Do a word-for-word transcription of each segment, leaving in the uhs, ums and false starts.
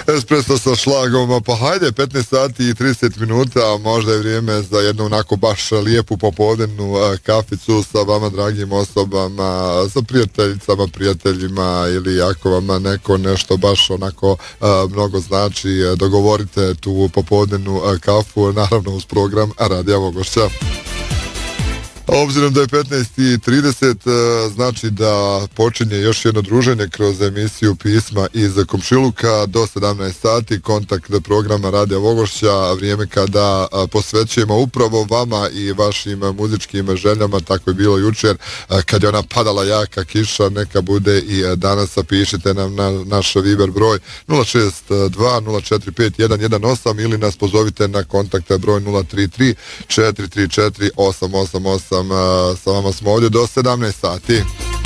espresso sa šlagom, pa hajde, petnaest sati i trideset minuta, možda je vrijeme za jednu onako baš lijepu popodnevnu kaficu sa vama dragim osobama, sa prijateljicama, prijateljima ili ako vama neko nešto baš onako a, mnogo znači, dogovorite tu popodnevnu a, kafu, naravno uz program Radija Vogošća. Obzirom da je petnaest i trideset, znači da počinje još jedno druženje kroz emisiju Pisma iz komšiluka do sedamnaest sati, kontakt programa Radija Vogošća, vrijeme kada posvećujemo upravo vama i vašim muzičkim željama, tako je bilo jučer kad je ona padala jaka kiša, neka bude i danas, pišite nam na naš Viber broj nula šest dva nula četiri pet jedan jedan osam ili nas pozovite na kontakt broj nula tri tri četiri tri četiri osam osam osam. Sa vama smo ovdje do sedamnaest sati.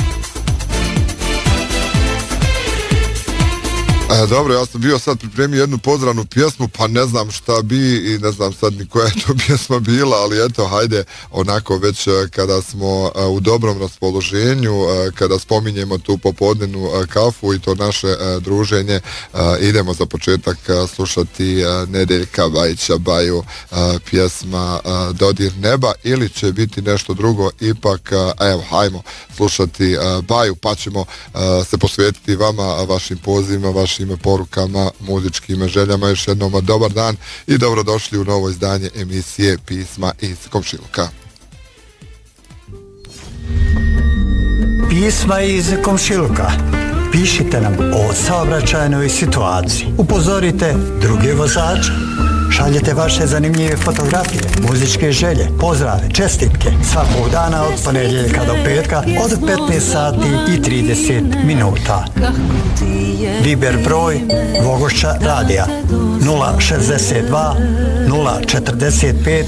E, dobro, ja sam bio sad pripremio jednu pozdravnu pjesmu, pa ne znam šta bi i ne znam sad ni koja je to pjesma bila, ali eto, hajde, onako već kada smo u dobrom raspoloženju, kada spominjemo tu popodnevnu kafu i to naše druženje, idemo za početak slušati Nedeljka Bajića Baju, pjesma Dodir neba, ili će biti nešto drugo, ipak, evo, hajmo slušati Baju, pa ćemo se posvetiti vama, vašim pozivima, vašim porukama, muzičkim željama. Još jednom dobar dan i dobrodošli u novo izdanje emisije Pisma iz komšiluka. Pisma iz komšiluka. Pišite nam o saobraćajnoj situaciji. Upozorite druge vozače. Šaljete vaše zanimljive fotografije, muzičke želje, pozdrave, čestitke svakog dana od ponedjeljka do petka od petnaest sati i trideset minuta. Viber broj Vogošća radija nula šezdeset dva nula četrdeset pet